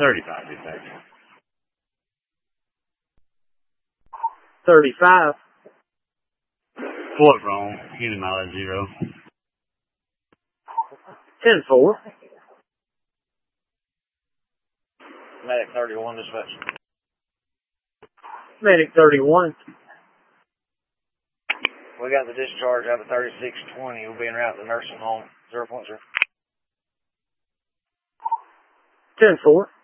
35, dispatch. 35. Fort wrong. Unit mileage 0. 10-4. Medic 31, dispatch. Medic 31. We got the discharge out of 3620. We'll be en route to the nursing home. 0.0. 10-4.